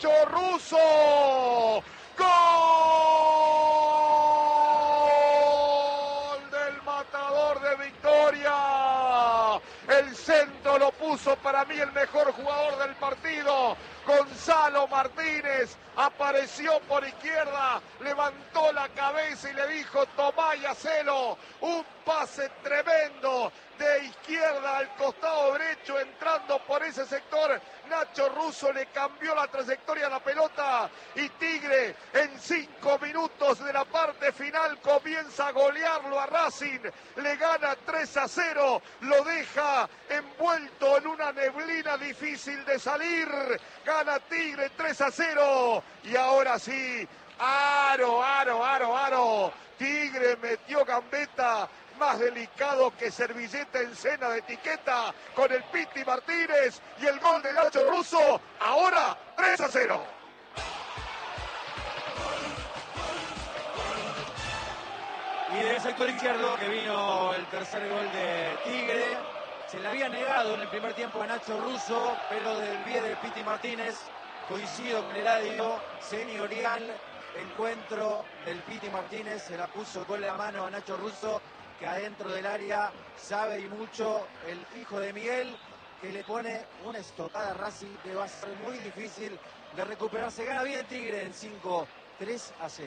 Nacho Russo. ¡Gol del matador de Victoria! El centro lo puso para mí el mejor jugador del partido. Gonzalo Martínez apareció por izquierda, levantó la cabeza y le dijo: tomá y hacelo. Un pase tremendo de izquierda al costado derecho, entrando por ese sector. Nacho Russo le cambió la trayectoria a la pelota y Tigre en 5 minutos de la parte final comienza a golearlo a Racing. Le gana 3-0, lo deja envuelto en una neblina difícil de salir. Gana Tigre 3-0 y ahora sí, aro. Tigre metió gambeta, más delicado que servilleta en cena de etiqueta, con el Piti Martínez y el gol de Nacho Russo. Ahora 3-0. Y del sector izquierdo que vino el tercer gol de Tigre. Se le había negado en el primer tiempo a Nacho Russo, pero del pie del Piti Martínez. Coincido con el audio señorial. Encuentro del Piti Martínez, se la puso con la mano a Nacho Russo, que adentro del área sabe y mucho el hijo de Miguel, que le pone una estocada a Racing que va a ser muy difícil de recuperarse. Gana bien Tigre en 5, 3-0.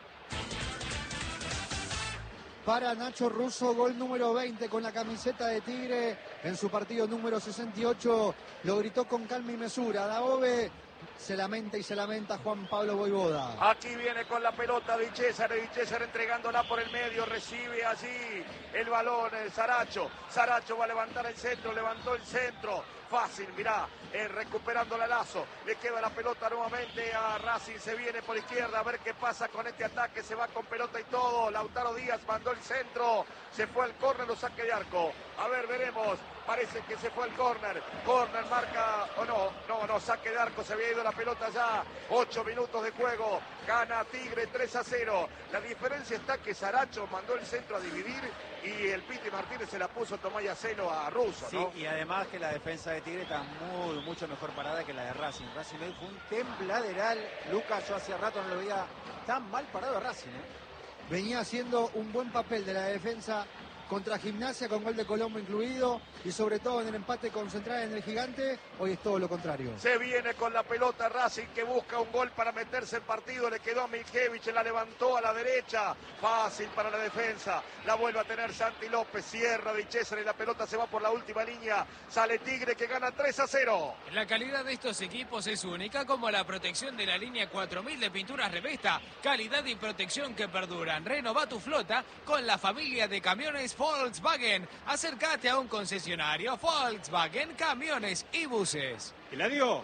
Para Nacho Russo, gol número 20 con la camiseta de Tigre en su partido número 68. Lo gritó con calma y mesura. Daove se lamenta Juan Pablo Voivoda. Aquí viene con la pelota Di Cesare entregándola por el medio, recibe allí el balón Saracho va a levantar el centro, levantó el centro, fácil, mirá, recuperando la Lazo, le queda la pelota nuevamente a Racing, se viene por izquierda, a ver qué pasa con este ataque, se va con pelota y todo. Lautaro Díaz mandó el centro, se fue al córner, lo saque de arco, a ver, veremos. Parece que se fue al córner marca, o no, saque de arco, se había ido la pelota ya, 8 minutos de juego, gana Tigre 3-0, la diferencia está que Saracho mandó el centro a dividir y el Piti Martínez se la puso Tomás y Acelo a Russo, ¿no? Sí, y además que la defensa de Tigre está mucho mejor parada que la de Racing. Racing hoy fue un tembladeral, Lucas, yo hacía rato no lo veía tan mal parado a Racing, Venía haciendo un buen papel de la defensa contra Gimnasia, con gol de Colombo incluido, y sobre todo en el empate con Central en el Gigante. Hoy es todo lo contrario. Se viene con la pelota Racing, que busca un gol para meterse en partido, le quedó a Miljevich, la levantó a la derecha, fácil para la defensa, la vuelve a tener Santi López, cierra Di Cesare y la pelota se va por la última línea, sale Tigre que gana 3-0. La calidad de estos equipos es única, como la protección de la línea 4000 de pinturas Revesta, calidad y protección que perduran. Renova tu flota con la familia de camiones Volkswagen. Acércate a un concesionario Volkswagen, camiones y buses. Eladio,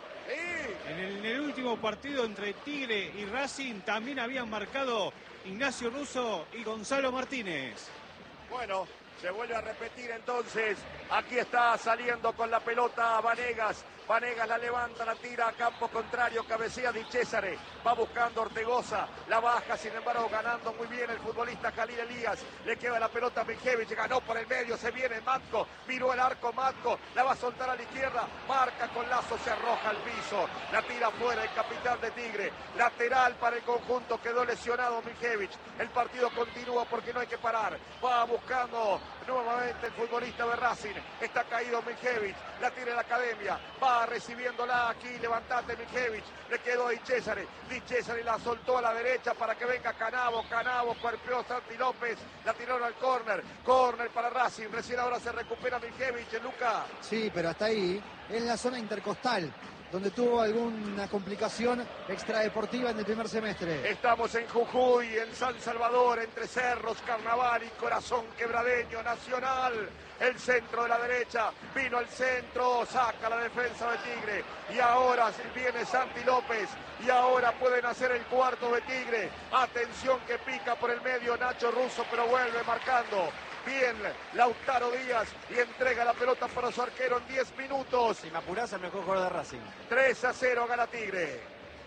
en el último partido entre Tigre y Racing también habían marcado Ignacio Russo y Gonzalo Martínez. Bueno, se vuelve a repetir entonces. Aquí está saliendo con la pelota Vanegas la levanta, la tira a campo contrario, cabecea Di Cesare, va buscando Ortegoza, la baja, sin embargo ganando muy bien el futbolista Jalil Elías, le queda la pelota a Miljevich, ganó por el medio, se viene Matko, miró el arco Matko, la va a soltar a la izquierda, marca con Lazo, se arroja al piso, la tira fuera el capitán de Tigre, lateral para el conjunto, quedó lesionado Miljevich, el partido continúa porque no hay que parar, va buscando nuevamente el futbolista de Racing, está caído Miljevich, la tira en la academia, va recibiéndola aquí, levantate Miljevich, le quedó Di Cesare la soltó a la derecha para que venga Canavo, cuerpeó Santi López, la tiraron al córner para Racing, recién ahora se recupera Miljevich, Luca. Sí, pero hasta ahí, es la zona intercostal, donde tuvo alguna complicación extradeportiva en el primer semestre. Estamos en Jujuy, en San Salvador, entre Cerros, Carnaval y Corazón Quebradeño, Nacional. El centro de la derecha, vino al centro, saca la defensa de Tigre. Y ahora viene Santi López. Y ahora pueden hacer el cuarto de Tigre. Atención que pica por el medio Nacho Russo, pero vuelve marcando. Bien, Lautaro Díaz y entrega la pelota para su arquero en 10 minutos. Si me apurás, el mejor jugador de Racing. 3-0 gana Tigre.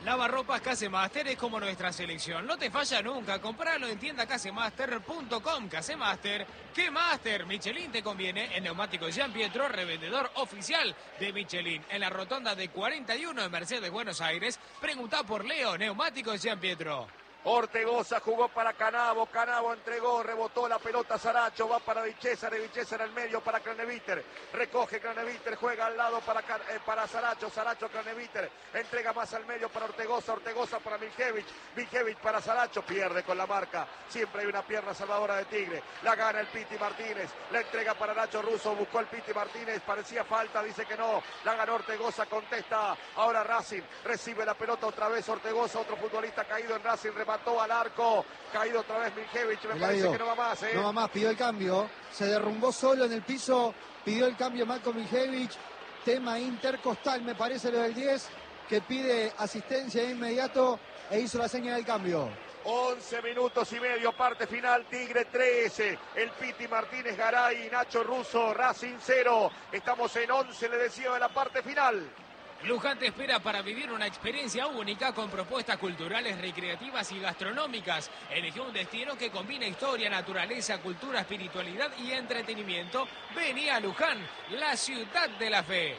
Lavarropas Casemaster es como nuestra selección. No te falla nunca. Compralo en tienda casemaster.com. Casemaster, ¿qué Master? Michelin te conviene. En Neumáticos Giampietro, revendedor oficial de Michelin. En la rotonda de 41 en Mercedes, Buenos Aires. Preguntá por Leo, Neumáticos Giampietro. Ortegoza jugó para Canavo, Canavo entregó, rebotó la pelota Saracho, va para Di Cesare al medio para Craneviter, recoge Craneviter, juega al lado para Saracho, Craneviter, entrega más al medio para Ortegoza para Miljevic para Saracho, pierde con la marca, siempre hay una pierna salvadora de Tigre, la gana el Piti Martínez, la entrega para Nacho Russo, buscó el Piti Martínez, parecía falta, dice que no, la ganó Ortegoza, contesta, ahora Racing, recibe la pelota otra vez Ortegoza, otro futbolista caído en Racing, mató al arco, caído otra vez Miljevic, me parece que no va más. No va más, pidió el cambio, se derrumbó solo en el piso, pidió el cambio Marco Miljevic, tema intercostal me parece lo del 10, que pide asistencia de inmediato e hizo la señal del cambio. 11 minutos y medio, parte final, Tigre 13, el Piti Martínez, Garay, Nacho Russo, Racing 0, estamos en 11, le decía, de la parte final. Luján te espera para vivir una experiencia única con propuestas culturales, recreativas y gastronómicas. Elige un destino que combina historia, naturaleza, cultura, espiritualidad y entretenimiento. Vení a Luján, la ciudad de la fe.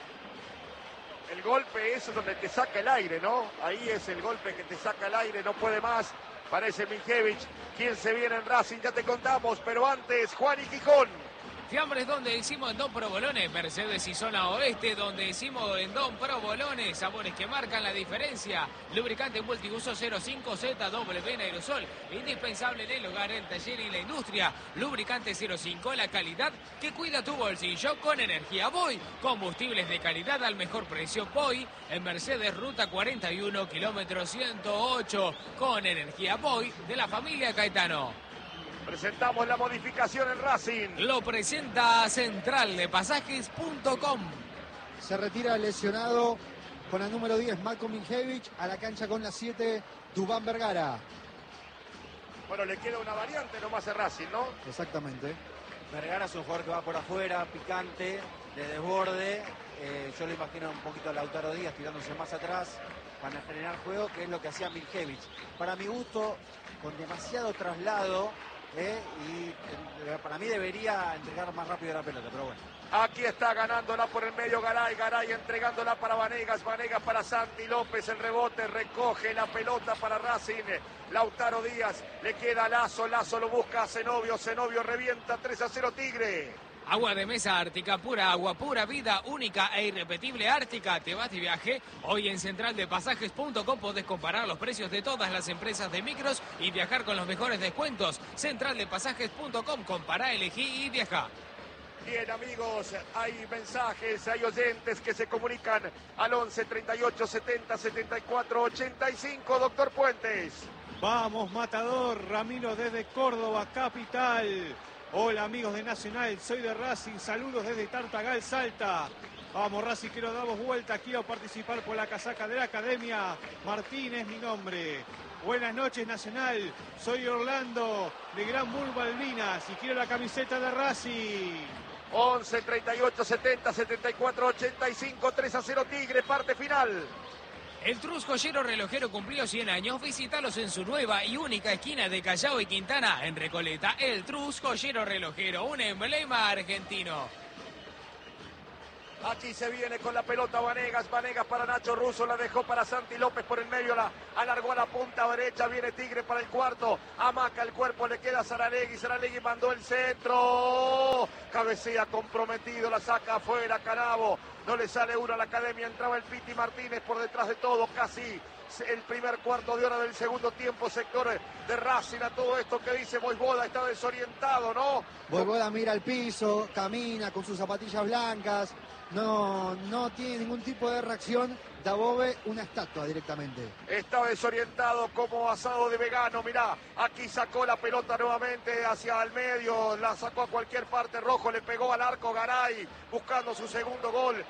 El golpe es donde te saca el aire, ¿no? Ahí es el golpe que te saca el aire, no puede más. Parece Miljevic, quien se viene en Racing, ya te contamos, pero antes, Juan y Gijón. Fiambres donde decimos en Don Provolones, Mercedes y Zona Oeste donde decimos en Don Provolones, sabores que marcan la diferencia. Lubricante multiuso 05ZW en aerosol, indispensable en el hogar, el taller y la industria. Lubricante 05, la calidad que cuida tu bolsillo con energía Boy. Combustibles de calidad al mejor precio Boy en Mercedes Ruta 41, kilómetro 108, con energía Boy de la familia Caetano. Presentamos la modificación en Racing. Lo presenta centraldepasajes.com. Se retira el lesionado con el número 10, Marco Miljevic, a la cancha con la 7, Dubán Vergara. Bueno, le queda una variante nomás a Racing, ¿no? Exactamente. Vergara es un jugador que va por afuera, picante, de desborde. Yo lo imagino un poquito a Lautaro Díaz tirándose más atrás para generar juego, que es lo que hacía Miljevic. Para mi gusto, con demasiado traslado. Y para mí debería entregar más rápido la pelota, pero bueno. Aquí está ganándola por el medio Garay entregándola para Vanegas para Santi López, el rebote, recoge la pelota para Racing, Lautaro Díaz, le queda Lazo lo busca a Zenobio revienta, 3-0 Tigre. Agua de mesa Ártica, pura agua, pura vida, única e irrepetible Ártica. ¿Te vas de viaje? Hoy en centraldepasajes.com podés comparar los precios de todas las empresas de micros y viajar con los mejores descuentos. Centraldepasajes.com, compará, elegí y viaja. Bien, amigos, hay mensajes, hay oyentes que se comunican al 11 38 70 74 85. Doctor Puentes. Vamos, Matador, Ramiro desde Córdoba, capital. Hola amigos de Nacional, soy de Racing, saludos desde Tartagal, Salta. Vamos Racing, quiero damos vuelta, quiero participar por la casaca de la Academia. Martín es mi nombre. Buenas noches Nacional, soy Orlando de Gran Bull Malvinas y quiero la camiseta de Racing. 11 38 70 74 85, 3-0 Tigre, parte final. El Trus Joyero Relojero cumplió 100 años. Visítalos en su nueva y única esquina de Callao y Quintana, en Recoleta. El Trus Joyero Relojero, un emblema argentino. Aquí se viene con la pelota Vanegas para Nacho Russo, la dejó para Santi López por el medio, la alargó a la punta derecha, viene Tigre para el cuarto, amaca el cuerpo, le queda a Saralegui mandó el centro, cabecea comprometido, la saca afuera Canavo, no le sale uno a la Academia, entraba el Piti Martínez por detrás de todo, casi el primer cuarto de hora del segundo tiempo, sector de Racing. A todo esto que dice Vojvoda, está desorientado, ¿no? Vojvoda mira al piso, camina con sus zapatillas blancas, no tiene ningún tipo de reacción. Dabove, una estatua directamente. Está desorientado como asado de vegano, mirá, aquí sacó la pelota nuevamente hacia el medio, la sacó a cualquier parte, Rojo le pegó al arco, Garay buscando su segundo gol,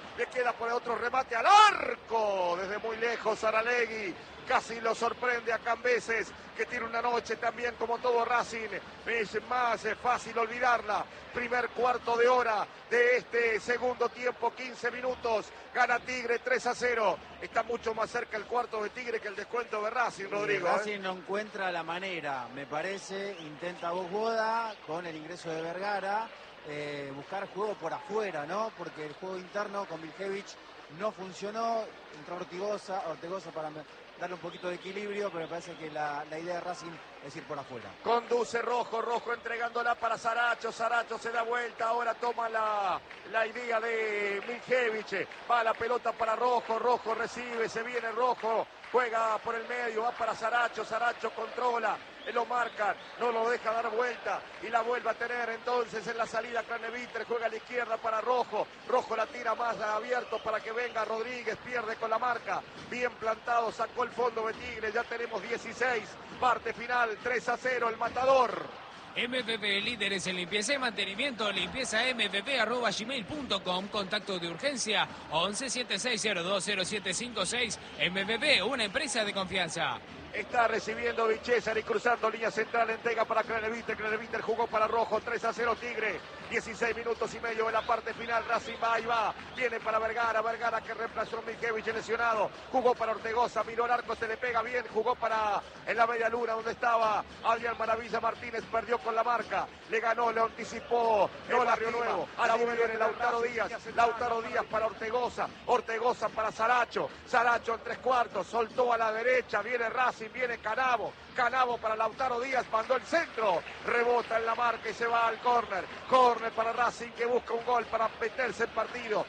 le queda por otro remate al arco, desde muy lejos Saralegui. Casi lo sorprende a Cambeses, que tiene una noche también como todo Racing. Es más fácil olvidarla. Primer cuarto de hora de este segundo tiempo, 15 minutos. Gana Tigre 3-0. Está mucho más cerca el cuarto de Tigre que el descuento de Racing, Rodrigo. Racing no encuentra la manera, me parece. Intenta Bojoda con el ingreso de Vergara. Buscar juego por afuera, ¿no? Porque el juego interno con Miljevich no funcionó. Entró Ortegoza para darle un poquito de equilibrio, pero me parece que la idea de Racing es ir por afuera. Conduce Rojo entregándola para Saracho. Saracho se da vuelta, ahora toma la idea de Miljevich. Va la pelota para Rojo recibe, se viene Rojo. Juega por el medio, va para Saracho controla, lo marcan, no lo deja dar vuelta y la vuelve a tener entonces en la salida Craneviter, juega a la izquierda para Rojo la tira más abierto para que venga Rodríguez, pierde con la marca, bien plantado, sacó el fondo de Tigre, ya tenemos 16, parte final, 3-0 el Matador. MPP, líderes en limpieza y mantenimiento, limpiezampp@gmail.com, contacto de urgencia 1176020756, MPP, una empresa de confianza. Está recibiendo Vichesar y cruzando línea central, entrega para Craneviter jugó para Rojo, 3-0 Tigre, 16 minutos y medio en la parte final, Racing va y va, viene para Vergara que reemplazó a Miljevich lesionado, jugó para Ortegoza, miró el arco, se le pega bien, jugó para en la media luna donde estaba Adrián Maravilla Martínez, perdió con la marca, le ganó, le anticipó, no la Río Nuevo, a la viene Lautaro Díaz para Ortegoza para Saracho en tres cuartos, soltó a la derecha, viene Racing, viene Canavo para Lautaro Díaz, mandó el centro, rebota en la marca y se va al córner para Racing que busca un gol para meterse en partido,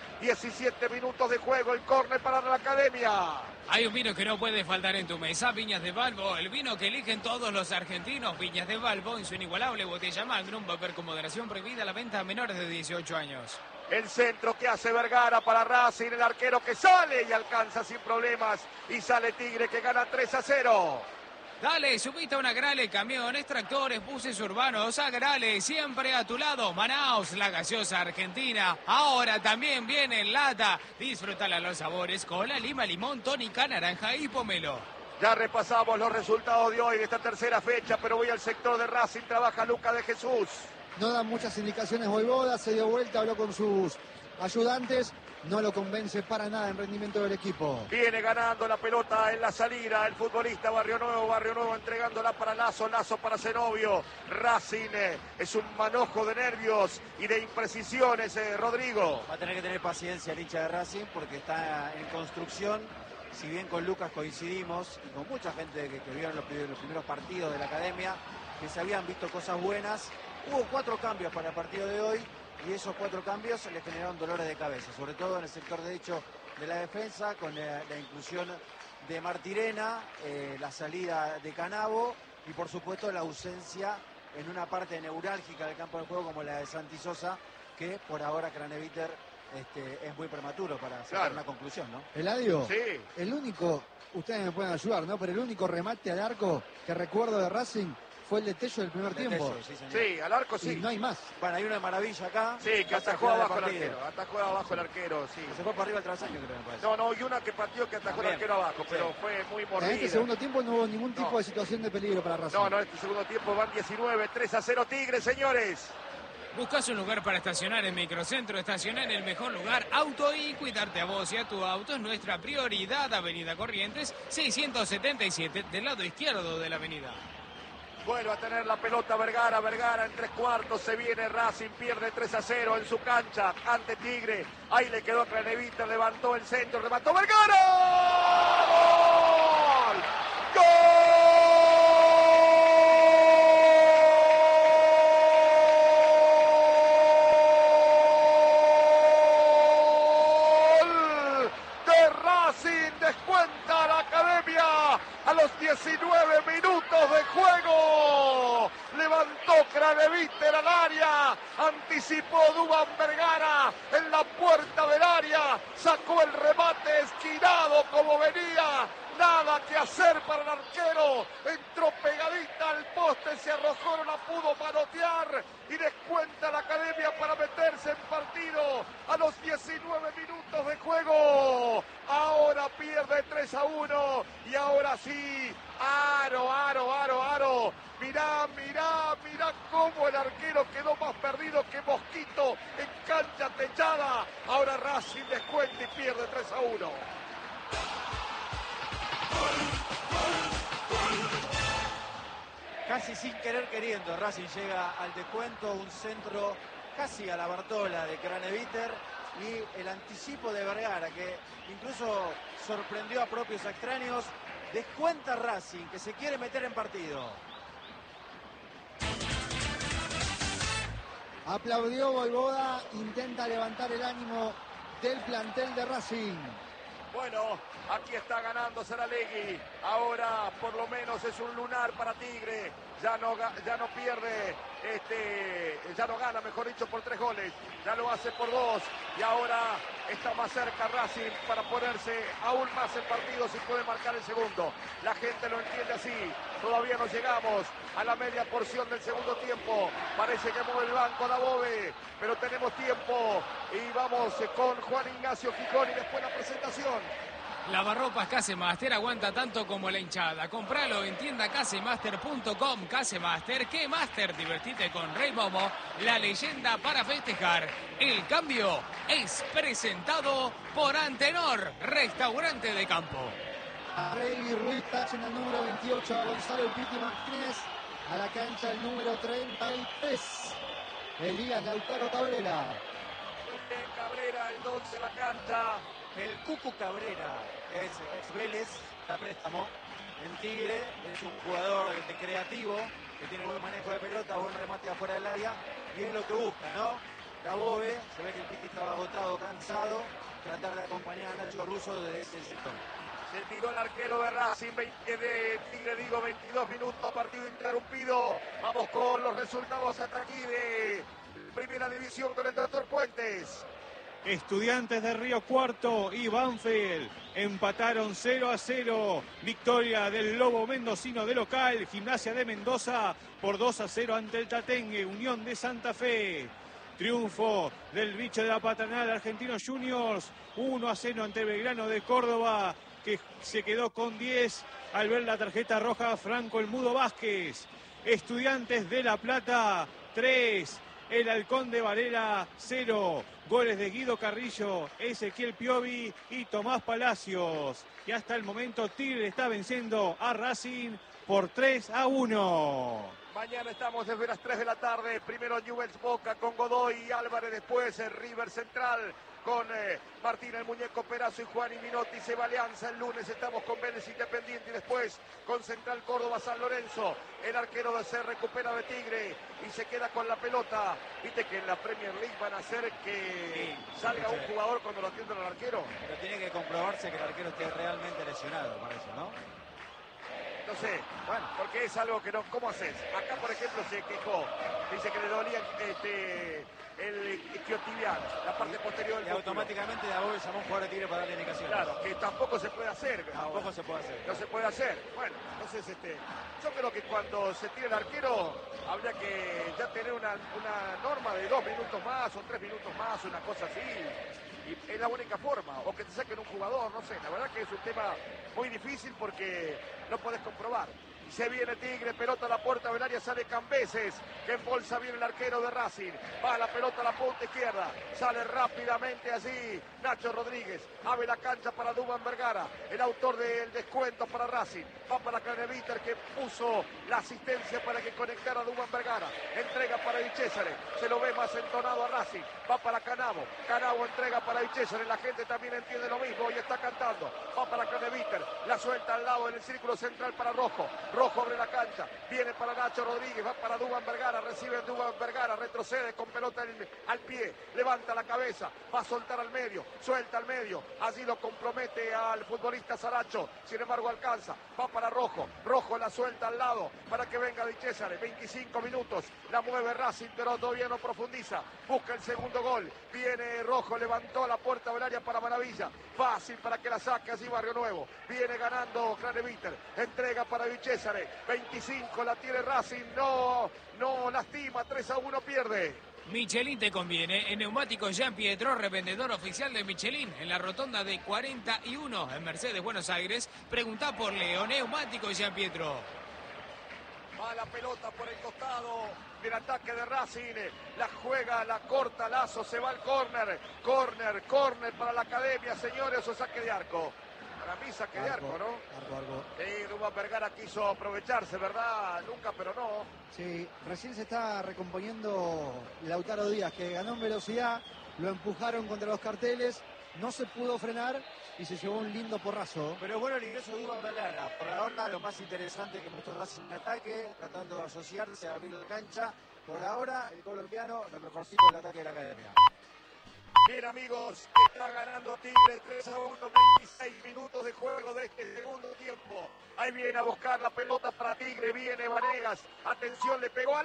17 minutos de juego, el córner para la Academia. Hay un vino que no puede faltar en tu mesa, Viñas de Valvo, el vino que eligen todos los argentinos. Viñas de Valvo en su inigualable botella Magnum, beber con moderación, prohibida la venta a menores de 18 años. El centro que hace Vergara para Racing, el arquero que sale y alcanza sin problemas y sale Tigre que gana 3-0. Dale, subite a una Grale, camiones, tractores, buses urbanos, a Grale, siempre a tu lado. Manaos, la gaseosa argentina. Ahora también viene en lata. Disfrútala los sabores, cola, lima, limón, tónica, naranja y pomelo. Ya repasamos los resultados de hoy, de esta tercera fecha, pero voy al sector de Racing, trabaja Lucas de Jesús. No dan muchas indicaciones Voivoda, se dio vuelta, habló con sus ayudantes. No lo convence para nada en rendimiento del equipo. Viene ganando la pelota en la salida el futbolista Barrio Nuevo entregándola para Lazo para Zenobio. Racing es un manojo de nervios y de imprecisiones, Rodrigo. Va a tener que tener paciencia el hincha de Racing porque está en construcción. Si bien con Lucas coincidimos y con mucha gente que vieron los primeros partidos de la Academia, que se habían visto cosas buenas, hubo 4 cambios para el partido de hoy. Y esos 4 cambios le generaron dolores de cabeza, sobre todo en el sector derecho de la defensa, con la inclusión de Martirena, la salida de Canavo y por supuesto la ausencia en una parte neurálgica del campo de juego como la de Santi Sosa, que por ahora Craneviter es muy prematuro para sacar una conclusión, ¿no? Eladio, sí. El único, ustedes me pueden ayudar, ¿no? Pero el único remate al arco que recuerdo de Racing fue el de Tello del primer tiempo. Sí, al arco sí. Y no hay más. Bueno, hay una maravilla acá. Sí, que atajó abajo el arquero. Atajó abajo el arquero, sí. Se fue para arriba el travesaño, creo, me parece. No, y una que pateó que atajó el arquero abajo, pero fue muy mordida. En este segundo tiempo no hubo ningún tipo de situación de peligro para Racing. No, este segundo tiempo van 19, 3-0 Tigre, señores. ¿Buscas un lugar para estacionar en Microcentro? Estacionar en el mejor lugar, Auto y cuidarte a vos y a tu auto es nuestra prioridad. Avenida Corrientes, 677, del lado izquierdo de la avenida. Vuelve a tener la pelota Vergara en tres cuartos, se viene Racing, pierde 3-0 en su cancha ante Tigre. Ahí le quedó a Craneviter, levantó el centro, remató Vergara. ¡Gol! ¡Gol! De Racing, descuenta la Academia a los 19 minutos de juego. levantó Craneviter al área, anticipó Duván Vergara en la puerta del área, sacó el remate esquinado como venía, nada que hacer para el arquero, entró pegadita al poste, se arrojó, no la pudo manotear y descuenta la Academia para meterse en partido a los 19 minutos de juego. Ahora pierde 3-1 y ahora sí, Aro. Mirá cómo el arquero quedó más perdido que Mosquito en cancha techada. Ahora Racing descuenta y pierde 3-1. Casi sin querer queriendo, Racing llega al descuento, un centro casi a la Bartola de Craneviter y el anticipo de Vergara, que incluso sorprendió a propios extraños. Descuenta Racing, que se quiere meter en partido. Aplaudió Voivoda, intenta levantar el ánimo del plantel de Racing. Bueno, aquí está ganando Saralegui. Ahora por lo menos es un lunar para Tigre. Ya no pierde, ya no gana, mejor dicho, por 3 goles. Ya lo hace por 2. Y ahora está más cerca Racing para ponerse aún más en partido si puede marcar el segundo. La gente lo entiende así. Todavía no llegamos a la media porción del segundo tiempo. Parece que mueve el banco Dabove, pero tenemos tiempo. Y vamos con Juan Ignacio Gijón y después la presentación. Lavarropas Casemaster aguanta tanto como la hinchada. Compralo en tiendacasemaster.com. Casemaster, ¿qué Master? Divertite con Rey Momo, la leyenda para festejar. El cambio es presentado por Antenor, restaurante de campo. Rey Ruiz tacha en el número 28 a Gonzalo El Piti Martínez. A la cancha el número 33. Elías Lautaro Cabrera. Cabrera, el 12 de la cancha. El Cucu Cabrera es ex Vélez, a préstamo en Tigre, es un jugador creativo, que tiene buen manejo de pelota, buen remate afuera del área, y es lo que busca, ¿no? Dabove, se ve que el Piti estaba agotado, cansado, tratar de acompañar a Nacho Russo desde ese sector. Se tiró el arquero de Racing, de Tigre, 22 minutos, partido interrumpido. Vamos con los resultados hasta aquí de Primera División con el doctor Puentes. Estudiantes de Río Cuarto y Banfield empataron 0-0. Victoria del Lobo Mendocino de local. Gimnasia de Mendoza por 2-0 ante el Tatengue. Unión de Santa Fe. Triunfo del bicho de la Patronal Argentinos Juniors. 1-0 ante Belgrano de Córdoba, que se quedó con 10 al ver la tarjeta roja Franco el Mudo Vázquez. Estudiantes de La Plata 3. El Halcón de Varela 0. Goles de Guido Carrillo, Ezequiel Piovi y Tomás Palacios. Y hasta el momento Tigre está venciendo a Racing por 3-1. Mañana estamos desde las 3 de la tarde. Primero Newell's Boca con Godoy y Álvarez. Después River Central con Martín el Muñeco Perazo y Juan y Minotti. Se va Alianza. El lunes estamos con Vélez Independiente y después con Central Córdoba San Lorenzo. El arquero de se recupera de Tigre y se queda con la pelota. Viste que en la Premier League van a hacer que salga un jugador cuando lo atiendan al arquero. Pero tiene que comprobarse que el arquero esté realmente lesionado, parece, ¿no? No sé, bueno, porque es algo que no... ¿Cómo haces? Acá, por ejemplo, se quejó. Dice que le dolía el isquiotibial, la parte posterior del y automáticamente Dabove llamó a un jugador de Tigre para darle indicaciones. Claro, que tampoco se puede hacer. Tampoco se puede hacer. No se puede hacer. Bueno, entonces yo creo que cuando se tire el arquero habría que ya tener una norma de 2 minutos más o 3 minutos más, una cosa así. Y es la única forma, o que te saquen un jugador, no sé, la verdad que es un tema muy difícil porque no podés comprobar. Y se viene Tigre, pelota a la puerta del área, sale Cambeses, que embolsa bien el arquero de Racing, va la pelota a la punta izquierda, sale rápidamente allí Nacho Rodríguez, abre la cancha para Duván Vergara, el autor del descuento para Racing, va para Craneviter que puso la asistencia para que conectara a Duván Vergara, entrega para Di Cesare, se lo ve más entonado a Racing, va para Canavo, Canavo entrega para Di Cesare, la gente también entiende lo mismo y está cantando, va para Craneviter, la suelta al lado en el círculo central para Rojo, Rojo abre la cancha, viene para Nacho Rodríguez, va para Duván Vergara, recibe Duván Vergara, retrocede con pelota al pie, levanta la cabeza, va a soltar al medio, suelta al medio, allí lo compromete al futbolista Saracho, sin embargo alcanza, va para Rojo, Rojo la suelta al lado para que venga Di Cesare, 25 minutos, la mueve Racing, pero todavía no profundiza, busca el segundo gol, viene Rojo, levantó la puerta del área para Maravilla, fácil para que la saque allí Barrio Nuevo, viene ganando Craneviter, entrega para Di Cesare, 25 la tiene Racing, no lastima, 3-1 pierde. Michelin te conviene. En Neumáticos Jean Pietro, revendedor oficial de Michelin, en la rotonda de 41 en Mercedes, Buenos Aires. Preguntá por Leo. Neumáticos Jean Pietro. Va la pelota por el costado del ataque de Racing, la juega, la corta Lazo, se va al córner para la academia, señores, o saque de arco. Para mí saque de arco, ¿no? Arco. Sí, Duván Vergara quiso aprovecharse, ¿verdad, Luca? Pero no. Sí, recién se está recomponiendo Lautaro Díaz, que ganó en velocidad, lo empujaron contra los carteles, no se pudo frenar y se llevó un lindo porrazo. Pero bueno, el ingreso de Duván Vergara, por ahora lo más interesante que mostró Racing en ataque, tratando de asociarse a abrir la cancha. Por ahora, el colombiano, lo mejorcito del ataque de la academia. Bien, amigos, está ganando Tigre 3-1, 26 minutos de juego de este segundo tiempo. Ahí viene a buscar la pelota para Tigre, viene Vanegas. Atención, le pegó al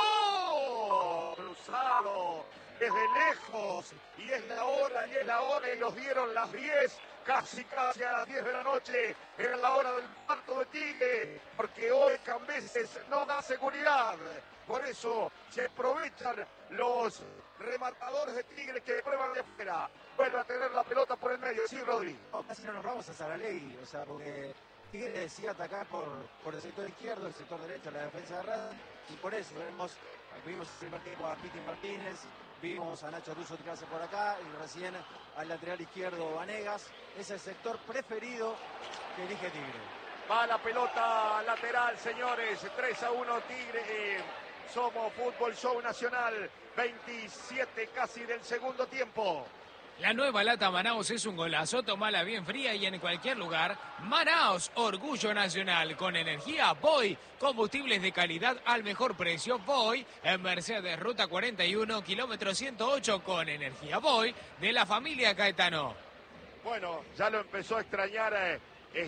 arco. Cruzado desde lejos. Y es la hora, y nos dieron las 10. Casi a las 10 de la noche. Era la hora del parto de Tigre. Porque hoy Cambeses no da seguridad. Por eso se aprovechan los rematadores de Tigre que prueban de afuera. Vuelve a tener la pelota por el medio. Sí, Rodri. No, casi no nos vamos a Saralegui, o sea, porque Tigre decía atacar por el sector izquierdo, el sector derecho, la defensa de Racing, y por eso vimos el primer tiempo a Piti Martínez, vimos a Nacho Russo tirarse por acá, y recién al lateral izquierdo Vanegas. Es el sector preferido que elige Tigre. Va la pelota lateral, señores. 3-1 Tigre. Somos Fútbol Show Nacional. 27 casi del segundo tiempo. La nueva lata Manaos es un golazo, tomala bien fría y en cualquier lugar. Manaos, orgullo nacional, con energía Voy, combustibles de calidad al mejor precio. Voy, en Mercedes, ruta 41, kilómetro 108, con energía Voy, de la familia Caetano. Bueno, ya lo empezó a extrañar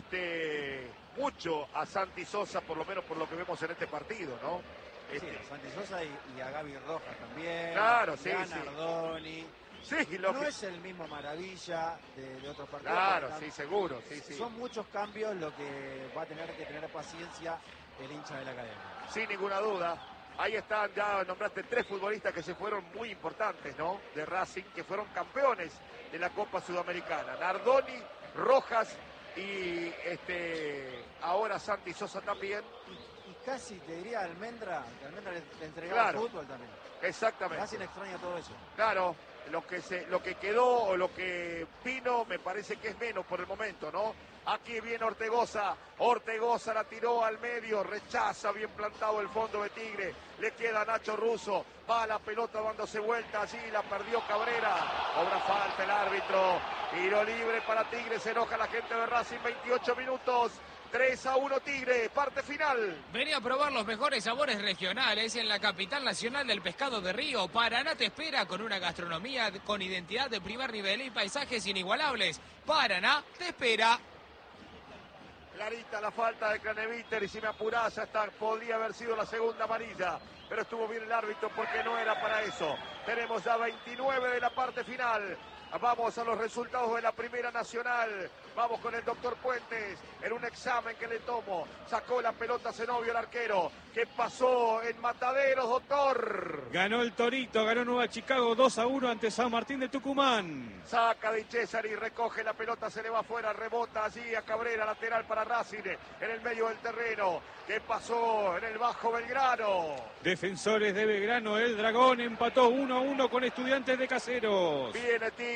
mucho a Santi Sosa, por lo menos por lo que vemos en este partido, ¿no? Sí, a Santi Sosa y a Gaby Rojas también. Claro, sí, a sí. Nardoni. Sí, no es el mismo Maravilla de otros partidos. Claro, sí, seguro, sí. Son muchos cambios lo que va a tener que tener paciencia el hincha de la academia. Sin ninguna duda. Ahí están, ya nombraste 3 futbolistas que se fueron muy importantes, ¿no? De Racing, que fueron campeones de la Copa Sudamericana. Nardoni, Rojas y ahora Santi Sosa también. Y casi te diría Almendra, que Almendra le entregaba fútbol también. Exactamente. Racing extraña todo eso. Claro, lo que quedó o lo que vino me parece que es menos por el momento, ¿no? Aquí viene Ortegoza la tiró al medio, rechaza, bien plantado el fondo de Tigre, le queda Nacho Russo, va la pelota dándose vuelta allí, la perdió Cabrera, cobra falta el árbitro, tiro libre para Tigre, se enoja la gente de Racing, 28 minutos. 3-1 Tigre, parte final. Vení a probar los mejores sabores regionales en la capital nacional del pescado de río. Paraná te espera con una gastronomía con identidad de primer nivel y paisajes inigualables. Paraná te espera. Clarita la falta de Craneviter y si me apurás hasta podría haber sido la segunda amarilla. Pero estuvo bien el árbitro porque no era para eso. Tenemos ya 29 de la parte final. Vamos a los resultados de la Primera Nacional. Vamos con el doctor Puentes en un examen que le tomo. Sacó la pelota Zenobio, el arquero. ¿Qué pasó en Mataderos, doctor? Ganó el Torito, ganó Nueva Chicago 2-1 ante San Martín de Tucumán. Saca Di Cesare y recoge la pelota, se le va afuera, rebota allí a Cabrera, lateral para Racing, en el medio del terreno. ¿Qué pasó en el Bajo Belgrano? Defensores de Belgrano, el Dragón empató 1-1 con Estudiantes de Caseros. Viene Tigre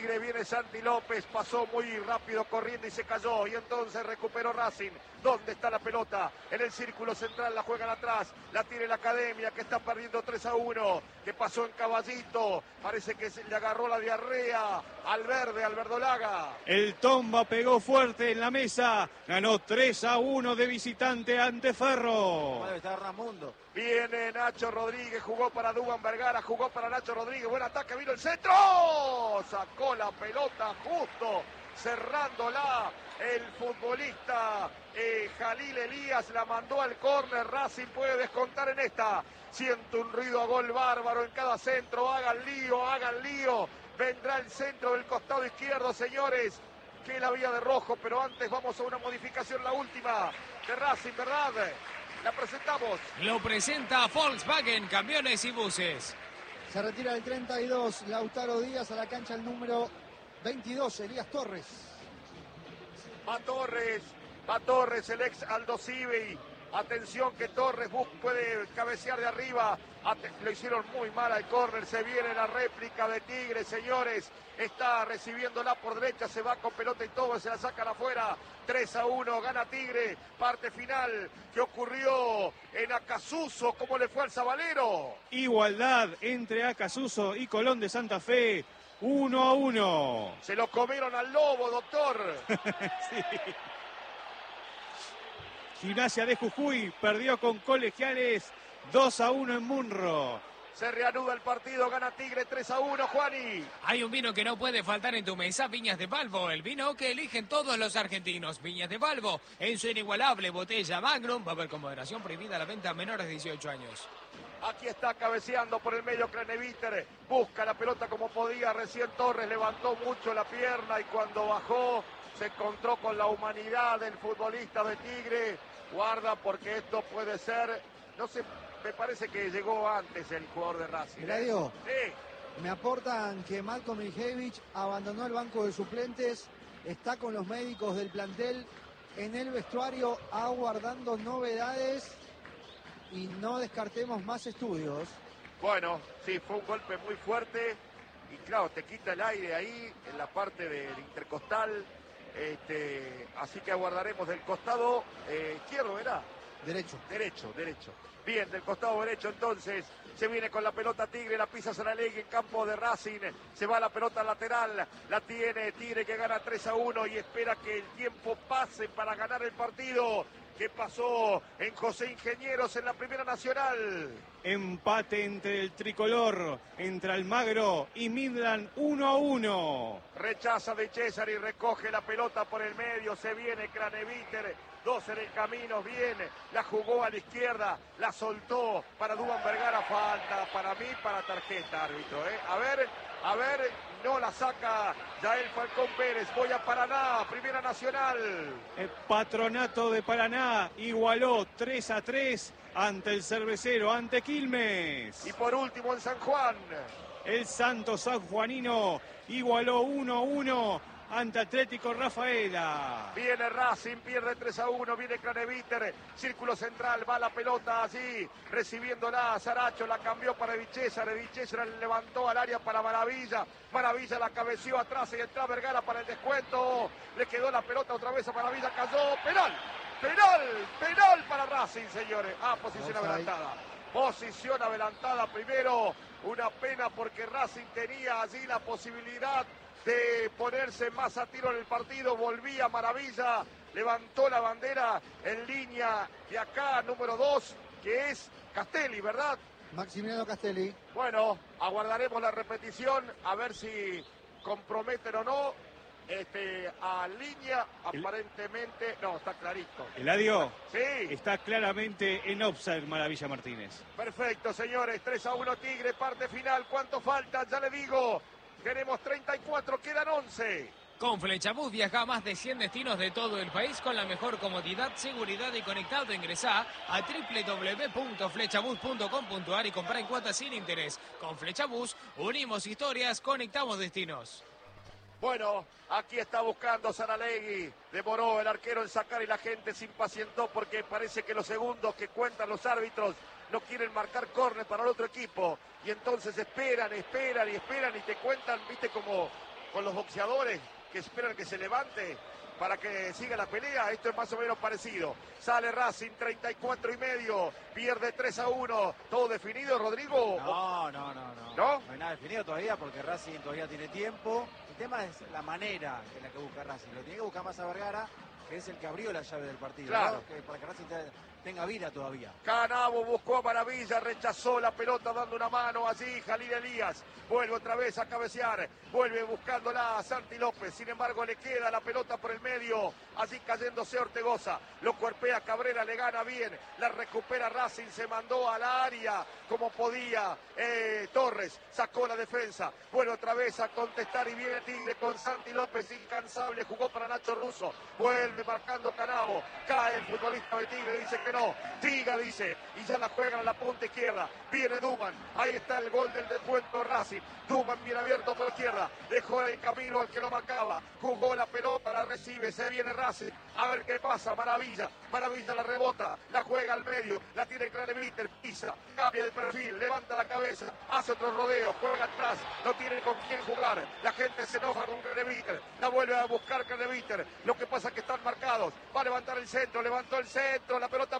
Tigre, viene Santi López, pasó muy rápido corriendo y se cayó, y entonces recuperó Racing. ¿Dónde está la pelota? En el círculo central, la juegan atrás, la tiene la Academia, que está perdiendo 3-1, que pasó en Caballito, parece que le agarró la diarrea al verde, al verdolaga. El Tomba pegó fuerte en la mesa, ganó 3-1 de visitante ante Ferro. Debe estar Ramundo. Viene Nacho Rodríguez, jugó para Duban Vergara, jugó para Nacho Rodríguez, buen ataque, vino el centro, sacó la pelota justo, cerrándola el futbolista Jalil Elías, la mandó al córner. Racing puede descontar en esta. Siento un ruido a gol bárbaro en cada centro, hagan lío, vendrá el centro del costado izquierdo, señores, que es la vía de rojo, pero antes vamos a una modificación, la última de Racing, ¿verdad? La presentamos. Lo presenta Volkswagen Camiones y Buses. Se retira el 32, Lautaro Díaz, a la cancha el número 22, Elías Torres. Va Torres, el ex Aldo Civi. Atención que Torres puede cabecear de arriba. Lo hicieron muy mal al córner. Se viene la réplica de Tigre, señores. Está recibiéndola por derecha. Se va con pelota y todo. Se la sacan afuera. 3-1. Gana Tigre. Parte final. ¿Qué ocurrió en Acasuso? ¿Cómo le fue al Sabalero? Igualdad entre Acasuso y Colón de Santa Fe. 1-1. Se lo comieron al lobo, doctor. Sí. Gimnasia de Jujuy perdió con Colegiales 2-1 en Munro. Se reanuda el partido, gana Tigre 3-1, Juani. Hay un vino que no puede faltar en tu mesa, Viñas de Valvo, el vino que eligen todos los argentinos. Viñas de Valvo, en su inigualable botella Magnum, va a haber con moderación, prohibida la venta a menores de 18 años. Aquí está cabeceando por el medio Craneviter, busca la pelota como podía, recién Torres levantó mucho la pierna y cuando bajó se encontró con la humanidad del futbolista de Tigre. Guarda porque esto puede ser, no sé, me parece que llegó antes el jugador de Racing. Eladio, Sí. me aportan que Malcolm Miljevic abandonó el banco de suplentes, está con los médicos del plantel en el vestuario aguardando novedades y no descartemos más estudios. Bueno, sí, fue un golpe muy fuerte y claro, te quita el aire ahí en la parte del intercostal. Así que aguardaremos del costado izquierdo, ¿verdad? Derecho. Derecho. Bien, del costado derecho entonces se viene con la pelota Tigre, la pisa Saralegui en campo de Racing, se va la pelota lateral, la tiene Tigre que gana 3-1 y espera que el tiempo pase para ganar el partido. ¿Qué pasó en José Ingenieros en la Primera Nacional? Empate entre el tricolor, entre Almagro y Midland 1-1. Rechaza de César y recoge la pelota por el medio, se viene Craneviter, 2 en el camino, viene, la jugó a la izquierda, la soltó para Duban Vergara, falta para mí, para tarjeta, árbitro. A ver, no la saca Yael Falcón Pérez, voy a Paraná, Primera Nacional. El Patronato de Paraná igualó 3-3 ante el Cervecero, ante Quilmes. Y por último en San Juan. El Santo Sanjuanino igualó 1-1 ante Atlético Rafaela. Viene Racing, pierde 3-1, viene Craneviter, círculo central, va la pelota allí, recibiéndola, Saracho la cambió para Di César levantó al área para Maravilla la cabeció atrás y entra Vergara para el descuento, le quedó la pelota otra vez a Maravilla, cayó, penal para Racing, señores. Posición adelantada primero, una pena porque Racing tenía allí la posibilidad de ponerse más a tiro en el partido, volvía Maravilla, levantó la bandera en línea de acá, número 2, que es Castelli, ¿verdad? Maximiliano Castelli. Bueno, aguardaremos la repetición, a ver si comprometen o no. A línea, aparentemente, no, está clarito. Eladio, Sí. está claramente en offside Maravilla Martínez. Perfecto, señores, 3-1 Tigre, parte final, ¿cuánto falta? Ya le digo, tenemos 34, quedan 11. Con Flechabús viaja a más de 100 destinos de todo el país con la mejor comodidad, seguridad y conectado. Ingresá a www.flechabus.com.ar y comprá en cuotas sin interés. Con Flechabús unimos historias, conectamos destinos. Bueno, aquí está buscando Saralegui, demoró el arquero en sacar y la gente se impacientó porque parece que los segundos que cuentan los árbitros no quieren marcar córner para el otro equipo y entonces esperan y te cuentan, viste, como con los boxeadores que esperan que se levante para que siga la pelea. Esto es más o menos parecido. Sale Racing, 34,5, pierde 3-1. ¿Todo definido, Rodrigo? No. ¿No? No hay nada definido todavía porque Racing todavía tiene tiempo. El tema es la manera en la que busca Racing. Lo tiene que buscar más a Vergara, que es el que abrió la llave del partido. Claro. ¿No? Para que Racing tenga vida todavía. Canavo buscó a Maravilla, rechazó la pelota dando una mano allí, Jalil Elías. Vuelve otra vez a cabecear, vuelve buscándola a Santi López. Sin embargo, le queda la pelota por el medio, allí cayéndose Ortegoza. Lo cuerpea Cabrera, le gana bien, la recupera Racing, se mandó al área como podía. Torres sacó la defensa, vuelve otra vez a contestar y viene Tigre con Santi López, incansable, jugó para Nacho Russo. Vuelve marcando Canavo, cae el futbolista de Tigre, dice que no, Tiga dice, y ya la juegan a la punta izquierda. Viene Duman, ahí está el gol del descuento Racing. Duman bien abierto por izquierda, dejó el camino al que lo marcaba, jugó la pelota, la recibe, se viene Racing, a ver qué pasa. Maravilla la rebota, la juega al medio, la tiene Craneviter, pisa, cambia de perfil, levanta la cabeza, hace otro rodeo, juega atrás, no tiene con quién jugar, la gente se enoja con Craneviter, la vuelve a buscar Craneviter, lo que pasa es que están marcados, va a levantar el centro, levantó el centro, la pelota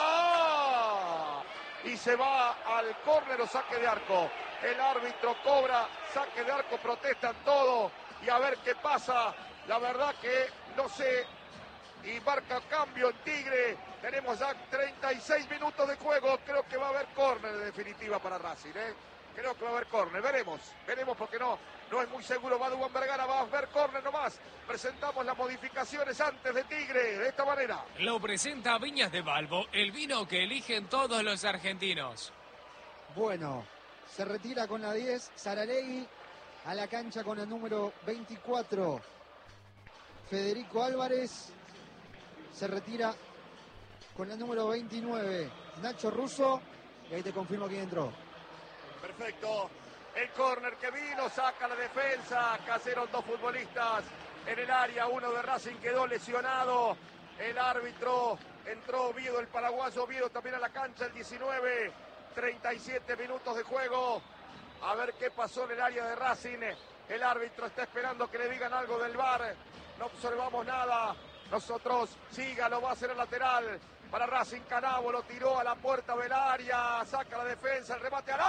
pica y se va al córner o saque de arco. El árbitro cobra saque de arco, protestan todo y a ver qué pasa. La verdad que no sé, y marca cambio en Tigre. Tenemos ya 36 minutos de juego, creo que va a haber córner en definitiva para Racing, Creo que va a haber córner, veremos porque no es muy seguro. Va Dubán Vergara, va a haber córner nomás. Presentamos las modificaciones antes de Tigre, de esta manera. Lo presenta Viñas de Balbo, el vino que eligen todos los argentinos. Bueno, se retira con la 10 Saralegui, a la cancha con el número 24 Federico Álvarez, se retira con el número 29 Nacho Russo, y ahí te confirmo quién entró. Perfecto, el córner que vino, saca la defensa, cayeron dos futbolistas en el área, uno de Racing quedó lesionado, el árbitro entró Oviedo, el paraguayo Oviedo también a la cancha, el 19, 37 minutos de juego, a ver qué pasó en el área de Racing, el árbitro está esperando que le digan algo del VAR, no observamos nada, nosotros siga, lo va a hacer el lateral. Para Racing, Canavo lo tiró a la puerta del área, saca la defensa, el remate al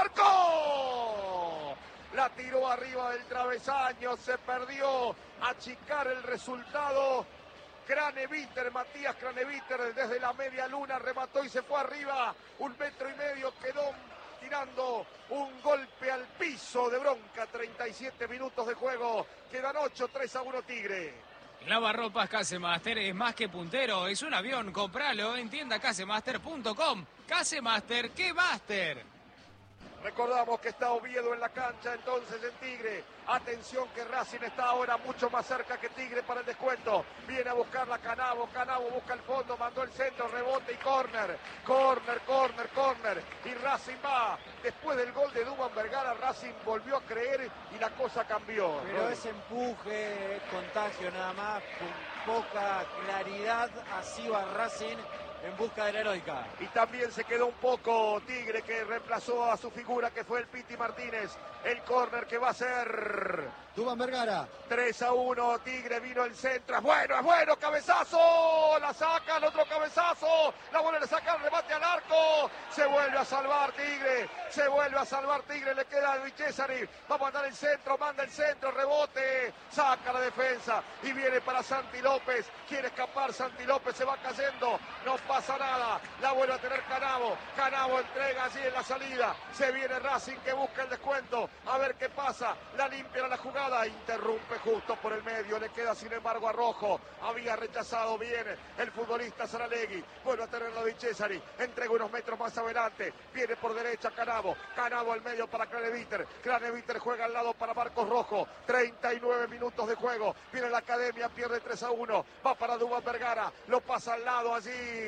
arco. La tiró arriba del travesaño, se perdió, achicar el resultado. Craneviter, Matías Craneviter desde la media luna remató y se fue arriba. 1,5 metros quedó tirando un golpe al piso de bronca. 37 minutos de juego, quedan 8, 3-1 Tigre. Lavarropas Casemaster es más que puntero, es un avión, compralo en tiendacasemaster.com. Casemaster, ¡qué máster! Recordamos que está Oviedo en la cancha entonces en Tigre. Atención que Racing está ahora mucho más cerca que Tigre para el descuento. Viene a buscarla Canavo, Canavo busca el fondo, mandó el centro, rebote y córner. Córner. Y Racing va. Después del gol de Dubán Vergara, Racing volvió a creer y la cosa cambió. Pero ese empuje, contagio nada más, con poca claridad, así va Racing en busca de la heroica. Y también se quedó un poco Tigre, que reemplazó a su figura, que fue el Piti Martínez. El córner que va a ser Dubán Vergara. 3-1, Tigre, vino el centro, es bueno, cabezazo, la saca, el otro cabezazo, la vuelve a sacar, remate al arco, se vuelve a salvar Tigre, le queda a Dichesari, va a mandar el centro, manda el centro, rebote, saca la defensa y viene para Santi López, quiere escapar Santi López, se va cayendo, no pasa nada, la vuelve a tener Canavo entrega allí en la salida, se viene Racing que busca el descuento, a ver qué pasa, la limpia la jugada, interrumpe justo por el medio, le queda sin embargo a Rojo, había rechazado bien el futbolista Saralegui, vuelve a tenerlo Di Cesari, entrega unos metros más adelante, viene por derecha Canavo al medio para Craneviter juega al lado para Marcos Rojo, 39 minutos de juego, viene la Academia, pierde 3-1, va para Dubán Vergara, lo pasa al lado allí,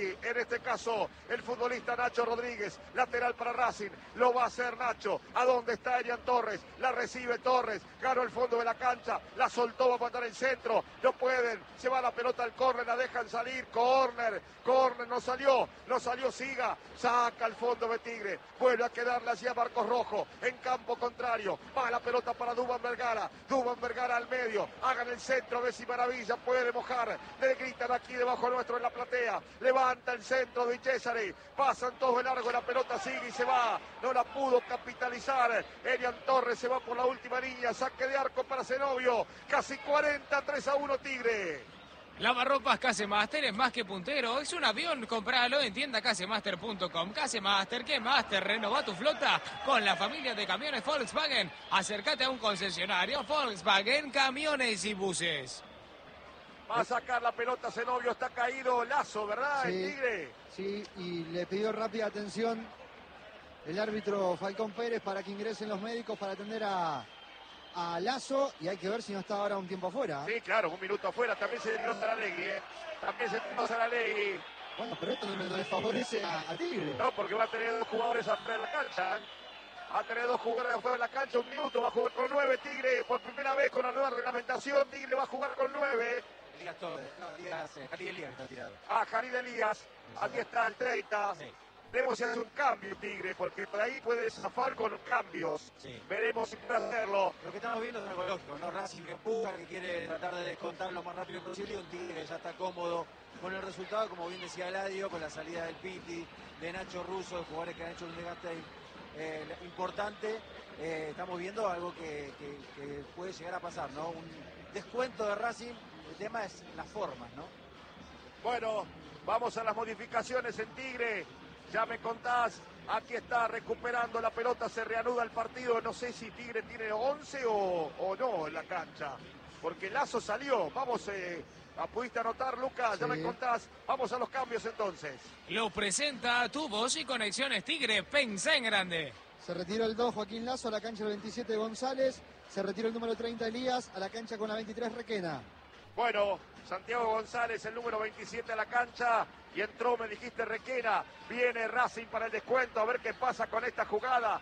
aquí, en este caso, el futbolista Nacho Rodríguez, lateral para Racing, lo va a hacer Nacho. ¿A dónde está Elian Torres? La recibe Torres, ganó el fondo de la cancha, la soltó, va a mandar el centro, no pueden, se va la pelota al córner, la dejan salir, córner, no salió, Siga, saca al fondo de Tigre, vuelve a quedarle hacia Marcos Rojo, en campo contrario, va la pelota para Duván Vergara al medio, hagan el centro, Bessi Maravilla, puede mojar, le gritan aquí debajo nuestro en la platea, levanta el centro de Cesare, pasan todos de largo, la pelota sigue y se va, no la pudo capitalizar, Elian Torres se va por la última línea, saque de arco para Zenobio, casi 40, 3-1 Tigre. Lavarropas Casemaster es más que puntero, es un avión, compralo en tienda casemaster.com. Casemaster, ¿qué Master? Renova tu flota con la familia de camiones Volkswagen. Acércate a un concesionario Volkswagen, camiones y buses. Va a sacar la pelota Zenobio, está caído Lazo, ¿verdad? Sí, el Tigre. Sí, y le pidió rápida atención el árbitro Falcón Pérez para que ingresen los médicos para atender a Lazo, y hay que ver si no está ahora un tiempo afuera. Sí, claro, un minuto afuera, también se tiró Saralegui, también se tiró Saralegui. Bueno, pero esto no le favorece a Tigre. No, porque va a tener dos jugadores afuera de la cancha. Va a tener dos jugadores afuera de la cancha, un minuto, va a jugar con 9 Tigre, por primera vez con la nueva reglamentación, Tigre va a jugar con 9. Jarid Elías está tirado. Jarid Elías, aquí está el 30. Sí. Veremos si hace un cambio Tigre, porque por ahí puede zafar con cambios. Sí. Veremos si puede hacerlo. Lo que estamos viendo es algo lógico, ¿no? Racing que empuja, que quiere tratar de descontar lo más rápido posible, y un Tigre que ya está cómodo con el resultado, como bien decía Eladio, con la salida del Piti, de Nacho Russo, de jugadores que han hecho un desgaste importante. Estamos viendo algo que puede llegar a pasar, ¿no? Un descuento de Racing, el tema es las formas, ¿no? Bueno, vamos a las modificaciones en Tigre. Ya me contás, aquí está recuperando la pelota, se reanuda el partido. No sé si Tigre tiene 11 o no en la cancha, porque Lazo salió. Vamos, ¿pudiste anotar, Lucas? Sí. Ya me contás. Vamos a los cambios entonces. Lo presenta Tu Voz y Conexiones Tigre, pensá en grande. Se retiró el 2 Joaquín Lazo a la cancha el 27 González, se retiró el número 30 Elías a la cancha con la 23 Requena. Bueno, Santiago González, el número 27 a la cancha, y entró, me dijiste, Requena. Viene Racing para el descuento, a ver qué pasa con esta jugada.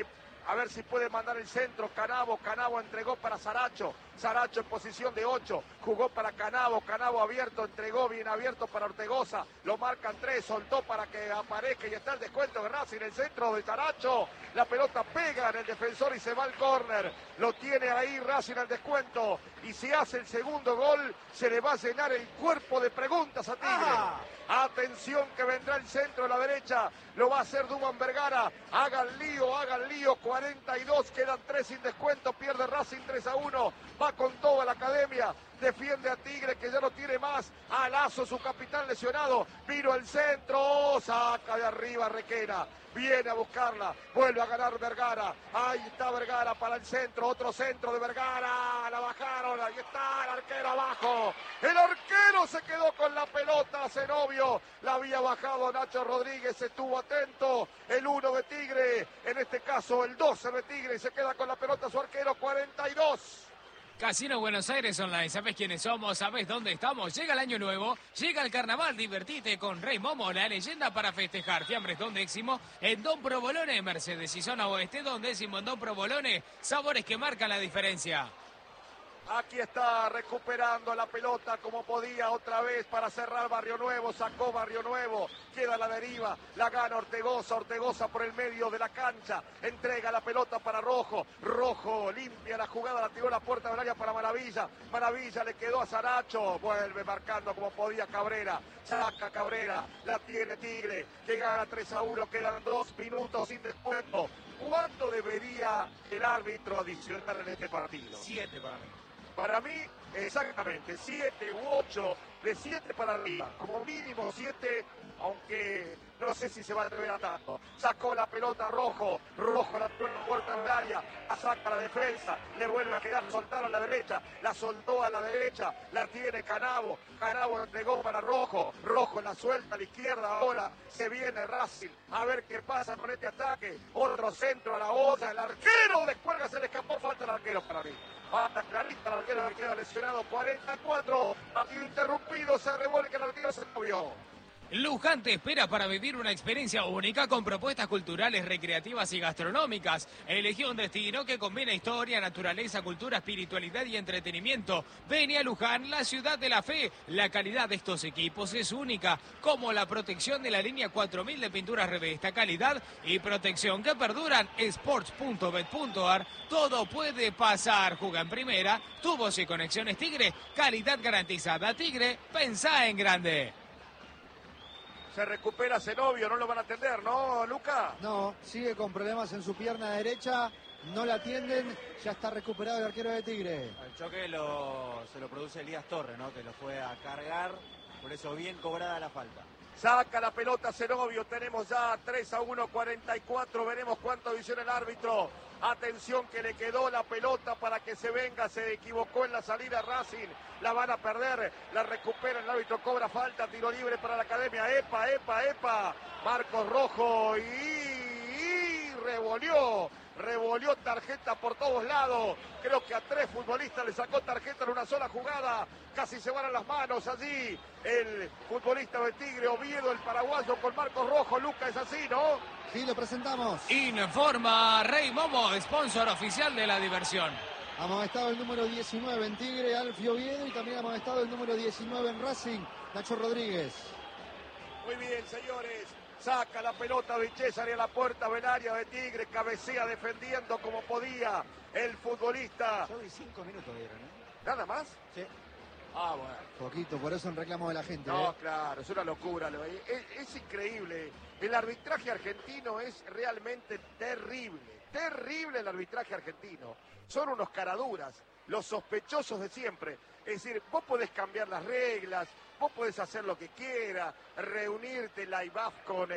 A ver si puede mandar el centro. Canavo entregó para Saracho en posición de 8, jugó para Canavo abierto, entregó bien abierto para Ortegoza, lo marcan 3, soltó para que aparezca y está el descuento de Racing, el centro de Saracho, la pelota pega en el defensor y se va al córner, lo tiene ahí Racing al descuento, y si hace el segundo gol, se le va a llenar el cuerpo de preguntas a Tigre. Atención que vendrá el centro a la derecha, lo va a hacer Duván Vergara, hagan lío, 42, quedan 3 sin descuento, pierde Racing 3-1, va con toda la academia, defiende a Tigre que ya no tiene más, a Lazo, su capitán lesionado, vino el centro, saca de arriba Requena, viene a buscarla, vuelve a ganar Vergara, ahí está Vergara para el centro, otro centro de Vergara, la bajaron, ahí está el arquero abajo, el arquero se quedó con la pelota, Zenobio, la había bajado Nacho Rodríguez, estuvo atento, el 1 de Tigre, en este caso el 12 de Tigre, se queda con la pelota su arquero, 42. Casino Buenos Aires Online, ¿sabés quiénes somos? ¿Sabés dónde estamos? Llega el año nuevo, llega el carnaval, divertite con Rey Momo, la leyenda para festejar. Fiambres Don Décimo en Don Provolone, Mercedes y Zona Oeste, Don Décimo en Don Provolone, sabores que marcan la diferencia. Aquí está recuperando la pelota como podía otra vez para cerrar Barrio Nuevo, sacó Barrio Nuevo, queda a la deriva, la gana Ortegoza por el medio de la cancha, entrega la pelota para Rojo limpia la jugada, la tiró a la puerta del área para Maravilla le quedó a Saracho, vuelve marcando como podía Cabrera, saca Cabrera, la tiene Tigre, que gana 3-1, quedan 2 minutos sin descuento. ¿Cuánto debería el árbitro adicionar en este partido? 7 para mí. Para mí, exactamente, 7 u 8, de 7 para arriba, como mínimo 7, aunque no sé si se va a atrever a tanto. Sacó la pelota Rojo la puerta del área, la saca la defensa, le vuelve a quedar, soltaron a la derecha, la soltó a la derecha, la tiene Canavo entregó para Rojo la suelta a la izquierda, ahora se viene Racing, a ver qué pasa con este ataque, otro centro a la olla, el arquero descuelga, se le escapó, falta el arquero para mí. Falta clarita, el arquero que queda lesionado, 44, partido interrumpido, se revuelca, el arquero se movió. Luján te espera para vivir una experiencia única con propuestas culturales, recreativas y gastronómicas. Elegí un destino que combina historia, naturaleza, cultura, espiritualidad y entretenimiento. Ven a Luján, la ciudad de la fe. La calidad de estos equipos es única, como la protección de la línea 4000 de pinturas Revesta, calidad y protección que perduran. Sports.bet.ar, todo puede pasar. Juega en primera, tubos y conexiones Tigre, calidad garantizada. Tigre, pensá en grande. Se recupera Zenobio, no lo van a atender, ¿no, Luca? No, sigue con problemas en su pierna derecha, no la atienden, ya está recuperado el arquero de Tigre. El choque se lo produce Elías Torres, ¿no? Que lo fue a cargar, por eso bien cobrada la falta. Saca la pelota Zenobio, tenemos ya 3-1, 44, veremos cuánto visiona el árbitro. Atención que le quedó la pelota para que se venga, se equivocó en la salida Racing, la van a perder, la recupera el árbitro, cobra falta, tiro libre para la Academia, epa, Marcos Rojo y revolvió tarjeta por todos lados, creo que a 3 futbolistas le sacó tarjeta en una sola jugada, casi se van a las manos allí el futbolista de Tigre, Oviedo, el paraguayo con Marcos Rojo. Luca, es así, ¿no? Sí, lo presentamos. Informa Rey Momo, sponsor oficial de la diversión. Amonestado el número 19 en Tigre, Alfio Oviedo, y también amonestado el número 19 en Racing, Nacho Rodríguez. Muy bien, señores. Saca la pelota de César a la puerta del área de Tigre, cabecea defendiendo como podía el futbolista. Solo 5 minutos dieron, ¿eh? ¿Nada más? Sí. Ah, bueno. Poquito, por eso en reclamo de la gente. No, claro, es una locura. Es increíble. El arbitraje argentino es realmente terrible. Terrible el arbitraje argentino. Son unos caraduras, los sospechosos de siempre. Es decir, vos podés cambiar las reglas, vos podés hacer lo que quieras, reunirte la IBAF con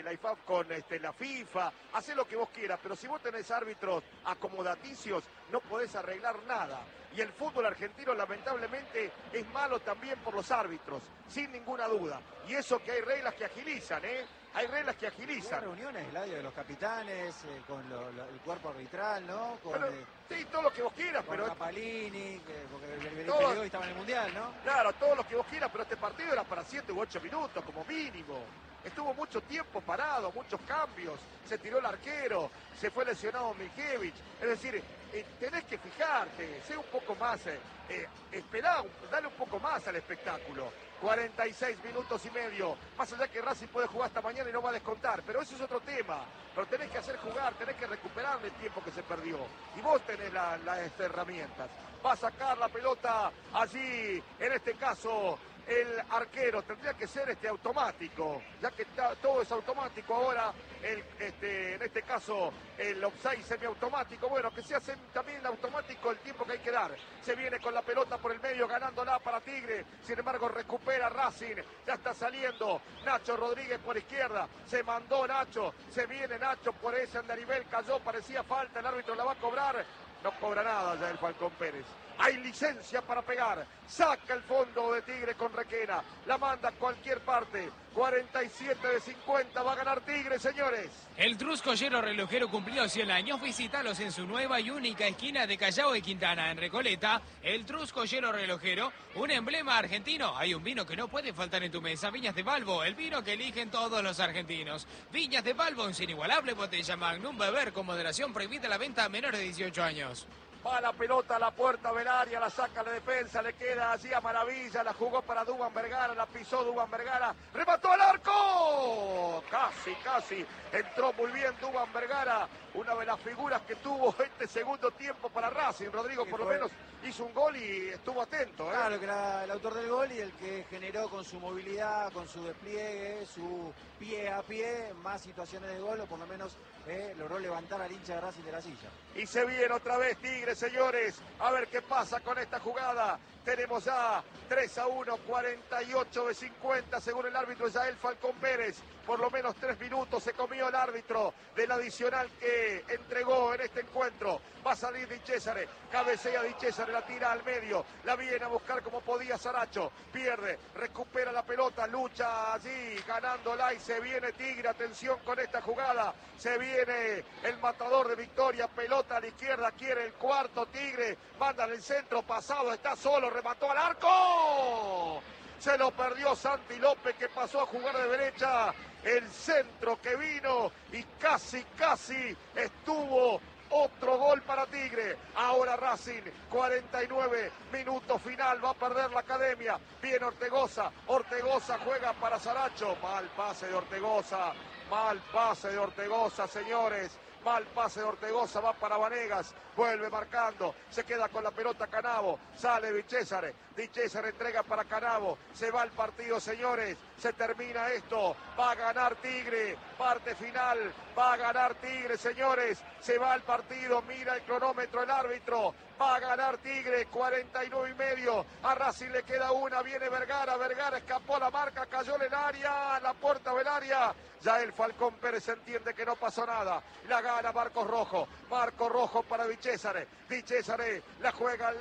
la FIFA, hacer lo que vos quieras, pero si vos tenés árbitros acomodaticios, no podés arreglar nada. Y el fútbol argentino lamentablemente es malo también por los árbitros, sin ninguna duda. Y eso que hay reglas que agilizan, ¿eh? Hay reglas que agilizan. Hay reuniones, Eladio, de los capitanes, con el cuerpo arbitral, ¿no? Con, pero, sí, todo lo que vos quieras, con pero... Capalini, porque el periodista estaba en el Mundial, ¿no? Claro, todo lo que vos quieras, pero este partido era para 7 u 8 minutos, como mínimo. Estuvo mucho tiempo parado, muchos cambios, se tiró el arquero, se fue lesionado Milkevich. Es decir, tenés que fijarte, sé un poco más, esperá, dale un poco más al espectáculo. 46 minutos y medio, más allá que Racing puede jugar hasta mañana y no va a descontar, pero eso es otro tema. Pero tenés que hacer jugar, tenés que recuperar el tiempo que se perdió. Y vos tenés las herramientas. Va a sacar la pelota allí, en este caso... El arquero tendría que ser automático, ya que todo es automático ahora, en este caso el offside semiautomático, bueno, que se hace también automático el tiempo que hay que dar. Se viene con la pelota por el medio, ganándola para Tigre, sin embargo recupera Racing, ya está saliendo Nacho Rodríguez por izquierda, se mandó Nacho, se viene Nacho por ese andarivel, cayó, parecía falta, el árbitro la va a cobrar, no cobra nada ya el Falcón Pérez. Hay licencia para pegar, saca el fondo de Tigre con Requena, la manda a cualquier parte, 47 de 50, va a ganar Tigre, señores. El Truscollero Relojero cumplió 100 años, visítalos en su nueva y única esquina de Callao y Quintana, en Recoleta. El Truscollero Relojero, un emblema argentino. Hay un vino que no puede faltar en tu mesa, Viñas de Balbo, el vino que eligen todos los argentinos. Viñas de Balbo, en su inigualable botella Magnum, beber con moderación, prohibida la venta a menores de 18 años. Va la pelota a la puerta del área, la saca la defensa, le queda allí a maravilla, la jugó para Duván Vergara, la pisó Duván Vergara, remató al arco, casi, entró muy bien Duván Vergara, una de las figuras que tuvo este segundo tiempo para Racing. Rodrigo por lo menos hizo un gol y estuvo atento. Claro, que era el autor del gol y el que generó con su movilidad, con su despliegue, su pie a pie, más situaciones de gol, o por lo menos logró levantar al hincha de Racing de la silla. Y se viene otra vez Tigre, señores, a ver qué pasa con esta jugada. Tenemos ya 3-1, 48 de 50, según el árbitro Yael Falcón Pérez. Por lo menos 3 minutos se comió el árbitro del adicional que entregó en este encuentro. Va a salir Di Cesare, cabecea Di Cesare, la tira al medio, la viene a buscar como podía Saracho, pierde, recupera la pelota, lucha allí, ganándola y se viene Tigre. Atención con esta jugada, se viene el matador de Victoria, pelota a la izquierda, quiere el cuarto Tigre, manda en el centro pasado, está solo, remató al arco. se lo perdió Santi López, que pasó a jugar de derecha. El centro que vino y casi estuvo. Otro gol para Tigre. Ahora Racing, 49 minutos final. Va a perder la Academia. Viene Ortegoza. Ortegoza juega para Saracho. Mal pase de Ortegoza. Mal pase de Ortegoza, señores. Mal pase de Ortegoza, va para Vanegas, vuelve marcando, se queda con la pelota Canavo, sale Di Cesare entrega para Canavo, se va el partido, señores, se termina esto, va a ganar Tigre, parte final, va a ganar Tigre, señores, se va el partido, mira el cronómetro el árbitro, va a ganar Tigre, 49,5, a Racing le queda una, viene Vergara escapó a la marca, cayó en el área, la puerta del área, ya el Falcón Pérez entiende que no pasó nada, la gana Marcos Rojo para Di Cesare, la juega al